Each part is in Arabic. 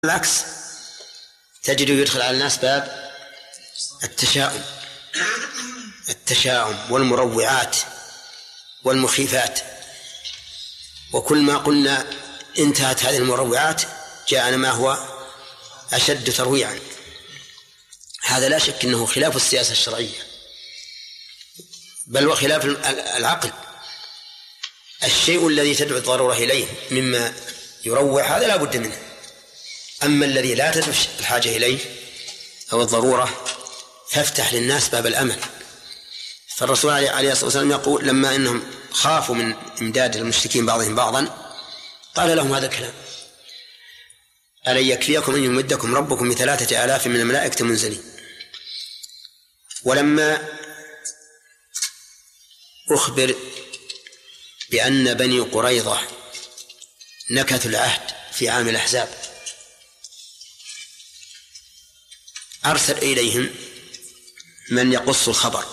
العكس تجده يدخل على الناس باب التشاؤم والمروعات والمخيفات، وكل ما قلنا انتهت هذه المروعات جاءنا ما هو أشد ترويعا. هذا لا شك أنه خلاف السياسة الشرعية، بل وخلاف العقل. الشيء الذي تدعو الضرورة إليه مما يروع هذا لا بد منه، أما الذي لا تدعو الحاجة إليه أو الضرورة فافتح للناس باب الأمل. فالرسول عليه الصلاة والسلام يقول لما إنهم خافوا من إمداد المشركين بعضهم بعضا قال لهم هذا الكلام: ألن يكفيكم أن يمدكم ربكم ب3,000 من الملائكة منزلين. ولما أخبر بأن بني قريظة نكثوا العهد في عام الأحزاب أرسل إليهم من يقص الخبر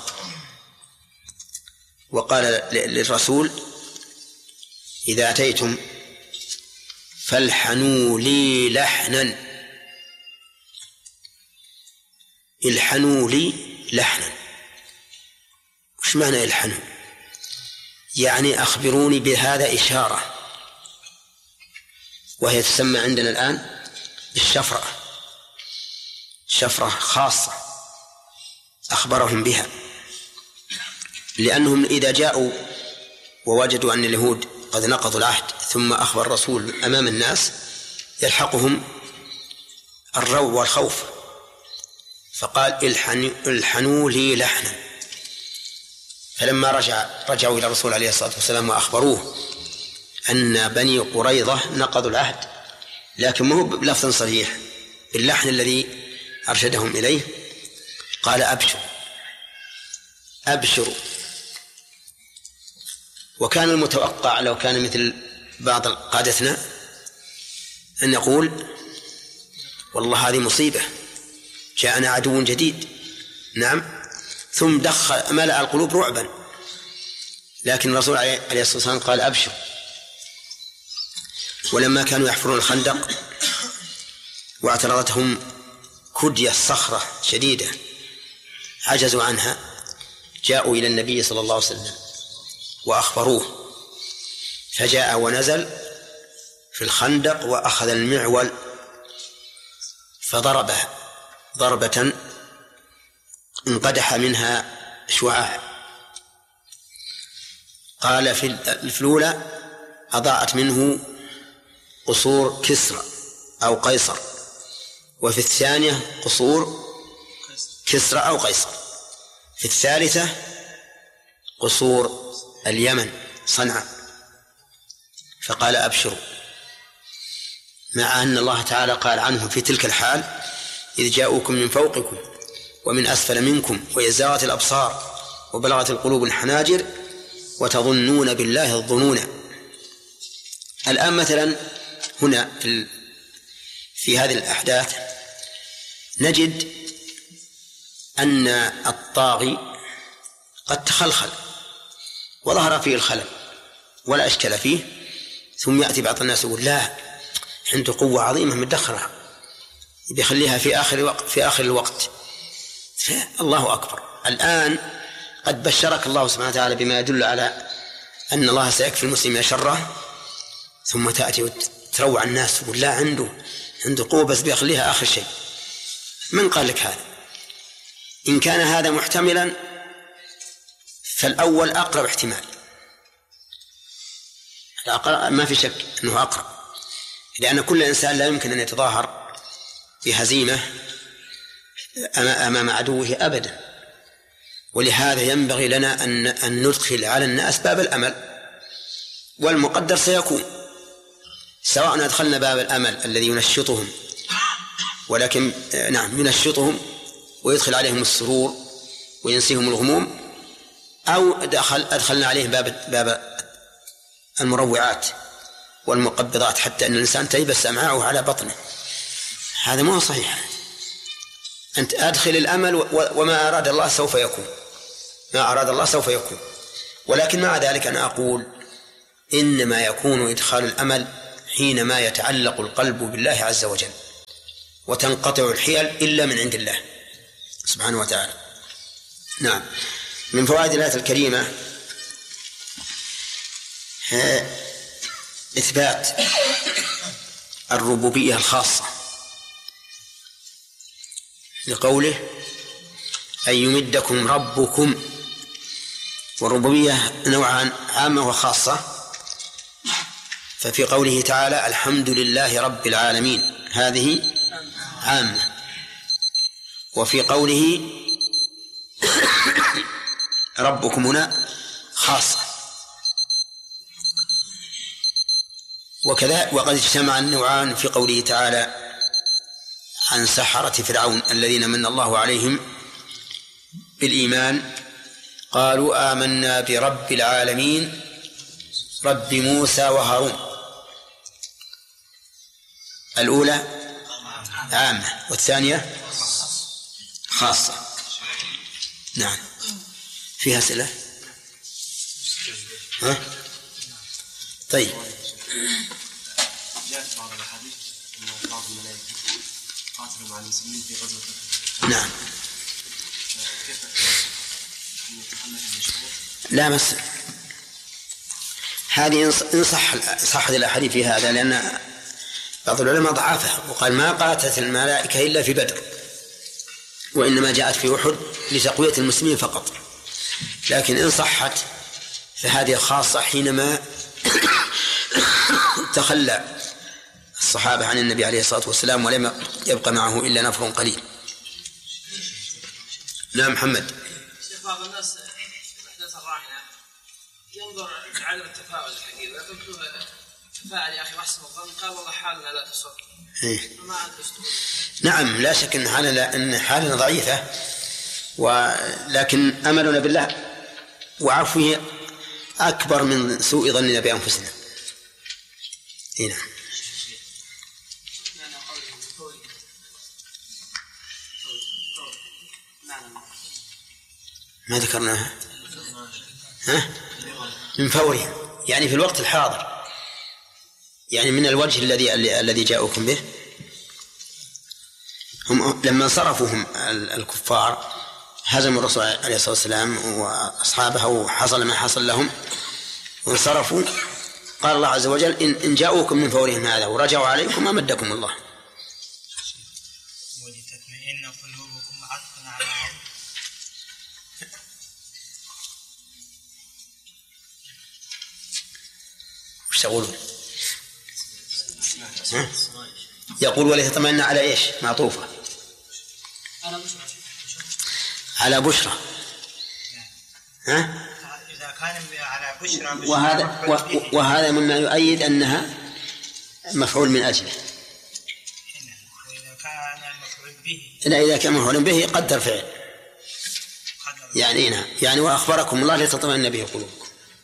وقال للرسول: إذا أتيتم فالحنوا لي لحنا. الحنوا لي لحنا، وش معنى الحنوا؟ يعني أخبروني بهذا إشارة، وهي تسمى عندنا الآن بالشفرة، شفرة خاصة أخبرهم بها، لأنهم إذا جاءوا ووجدوا أن اليهود قد نقضوا العهد ثم أخبر الرسول أمام الناس يلحقهم الروع والخوف، فقال: الحنوا لي لحنا. فلما رجعوا إلى الرسول عليه الصلاة والسلام وأخبروه أن بني قريظة نقضوا العهد، لكن ما هو بلفظ صريح، باللحن الذي أرشدهم إليه، قال: أبشروا. وكان المتوقع لو كان مثل بعض قادتنا أن يقول: والله هذه مصيبة، جاءنا عدو جديد. نعم، ثم ملأ القلوب رعبا، لكن الرسول عليه الصلاة والسلام قال: أبشروا. ولما كانوا يحفرون الخندق واعترضتهم كدية صخرة شديدة عجزوا عنها، جاءوا إلى النبي صلى الله عليه وسلم وأخبروه، فجاء ونزل في الخندق وأخذ المعول فضربه ضربة انقدح منها شعاع. قال في الأولى أضاءت منه قصور كسرى أو قيصر، وفي الثانية قصور كسرى أو قيصر، في الثالثة قصور اليمن صنعاء. فقال: أبشروا، مع أن الله تعالى قال عنه في تلك الحال: إذ جاءوكم من فوقكم ومن أسفل منكم وإذ زاغت الأبصار وبلغت القلوب الحناجر وتظنون بالله الظنون. الآن مثلا هنا في هذه الأحداث نجد أن الطاغي قد تخلخل وظهر فيه الخلل ولا أشكال فيه، ثم يأتي بعض الناس يقول: لا، عنده قوة عظيمة مدخرة بيخليها في آخر الوقت. الله أكبر. الآن قد بشرك الله سبحانه وتعالى بما يدل على أن الله سيكفي المسلمين شره، ثم تأتي وتروع الناس تقول: لا، عنده قوة بس بيخليها آخر شيء. من قال لك هذا؟ إن كان هذا محتملا فالأول أقرب احتمال، ما في شك أنه أقرب، لأن كل إنسان لا يمكن أن يتظاهر بهزيمة أمام عدوه أبدا. ولهذا ينبغي لنا أن ندخل على الناس باب الأمل، والمقدر سيكون، سواء أدخلنا باب الأمل الذي ينشطهم، ولكن ينشطهم ويدخل عليهم السرور وينسيهم الغموم، أو أدخلنا عليهم باب المروعات والمقبضات حتى أن الإنسان تيبس أمعاءه على بطنه. هذا ما هو صحيح. أنت أدخل الأمل، وما أراد الله سوف يكون، ما أراد الله سوف يكون. ولكن مع ذلك أنا أقول إنما يكون إدخال الأمل حينما يتعلق القلب بالله عز وجل. وتنقطع الحيل إلا من عند الله سبحانه وتعالى. نعم. من فوائد الآية الكريمة إثبات الربوبية الخاصة لقوله أن يمدكم ربكم، والربوبية نوعان، عامة وخاصة. ففي قوله تعالى الحمد لله رب العالمين هذه عامة، وفي قوله ربكم هنا خاصة. وكذا وقد اجتمع النوعان في قوله تعالى عن سحرة فرعون الذين من الله عليهم بالإيمان قالوا آمنا برب العالمين رب موسى وهارون. الأولى عامة والثانية خاصة. نعم. فيها أسئلة؟ ها؟ طيب. جاءت بعض الأحاديث أن بعض الملائكة قاتلوا مع المسلمين في غزوة. نعم. لا بس هذه إن صح الأحاديث في هذا، لأن بعض العلماء ضعفها وقال ما قاتلت الملائكة إلا في بدر، وإنما جاءت في أحد لتقوية المسلمين فقط. لكن إن صحت فهذه خاصة حينما تخلى الصحابة عن النبي عليه الصلاة والسلام ولم يبقى معه إلا نفر قليل. نعم محمد. شيخ بعض الناس الأحداث الراهنة ينظر لعدم التفاؤل الحقيقي ويقول تفاعل يا أخي واحسن الظن، قال والله حالنا لا تسر. ما عاد نعم لا شك أن حالنا ضعيفة، ولكن أملنا بالله وعفوه أكبر من سوء ظننا بأنفسنا. هنا ما ذكرناها. ها؟ من فورهم يعني في الوقت الحاضر، يعني من الوجه الذي جاءوكم به. هم لما انصرفوا هم الكفار هزموا الرسول عليه الصلاة والسلام وأصحابه وحصل ما حصل لهم وانصرفوا، قال الله عز وجل إن جاءوكم من فورهم هذا ورجعوا عليكم أمدكم الله. ولتطمئن قلوبكم عطفا على عون. وش تقولون؟ يقول ولتطمئن على إيش؟ معطوفة على بشرى. ها؟ إذا كان على بشرى وهذا مما يؤيد أنها مفعول من أجله. وإذا كان مفعول به، إذا كان مفعول به قدر فعل يعني هنا يعني وأخبركم الله لتطمئن به قلوبكم.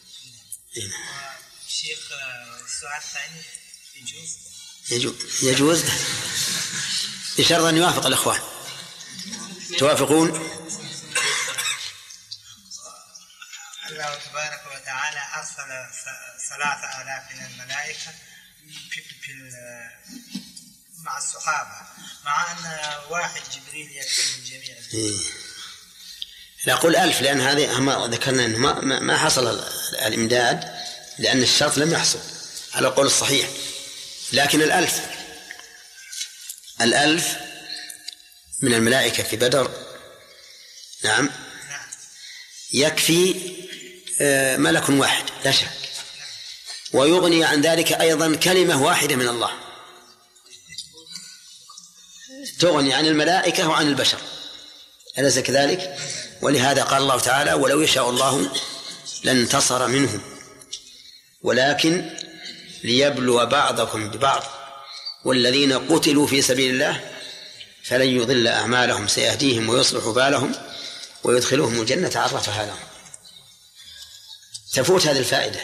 شيخ السؤال الثاني يجوز بشرط أن يوافق الإخوان. توافقون؟ الله تبارك وتعالى أرسل 3000 من الملائكة مع الصحابة، مع أن واحد جبريل يكفي الجميع. لا أقول 1000 لأن هذه ما ذكرنا أنه ما حصل الإمداد لأن الشرط لم يحصل على القول الصحيح. لكن 1000 من الملائكة في بدر نعم يكفي ملك واحد لا شك، ويغني عن ذلك أيضا كلمة واحدة من الله تغني عن الملائكة وعن البشر، أليس كذلك؟ ولهذا قال الله تعالى ولو يشاء الله لانتصر منهم ولكن ليبلو بعضكم ببعض والذين قتلوا في سبيل الله فلن يضل أعمالهم سيهديهم ويصلح بالهم ويدخلهم الجنة عرفها لهم. تفوت هذه الفائدة.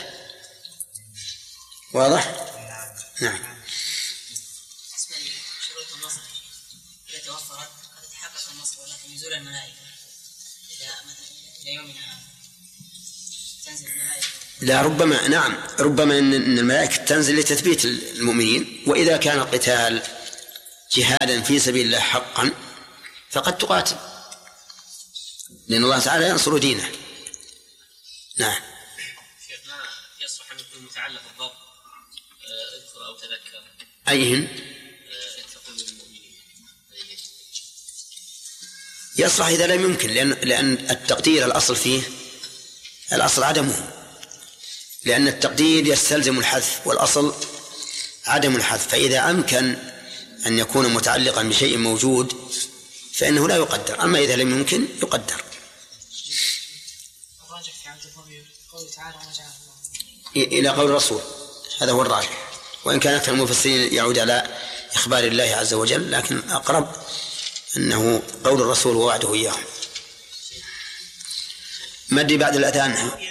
واضح؟ نعم. شروط النصر إذا توفرت قد تحقق النصر، ولكن نزول الملائكة إلى يومنا هذا تنزل الملائكة. لا ربما ربما أن الملائكة تنزل لتثبيت المؤمنين، وإذا كان القتال جهادا في سبيل الله حقا فقد تقاتل، لأن الله تعالى ينصر دينه. نعم. شيخ ما يصلح أن يكون متعلق الضرب اذكر أو تذكر أيهن تقول للمؤمنين يصلح إذا لم يمكن، لأن التقدير الأصل فيه الأصل عدمه، لأن التقدير يستلزم الحذف والأصل عدم الحذف، فإذا أمكن أن يكون متعلقا بشيء موجود فإنه لا يقدر، أما إذا لم يمكن يقدر. الراجح في عبد الضمير قوله تعالى وما جعله الله إلى قول الرسول، هذا هو الراجح، وإن كان أكثر المفسرين يعود على إخبار الله عز وجل، لكن أقرب أنه قول الرسول ووعده إياهم. مدي بعد الأذان.